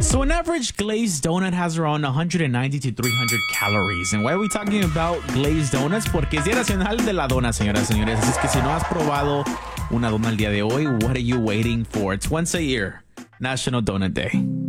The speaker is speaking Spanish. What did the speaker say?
So an average glazed donut has around 190 to 300 calories. And why are we talking about glazed donuts? Porque es Día Nacional de la Dona, señoras y señores. Así es que si no has probado una dona el día de hoy, what are you waiting for? It's once a year, National Donut Day.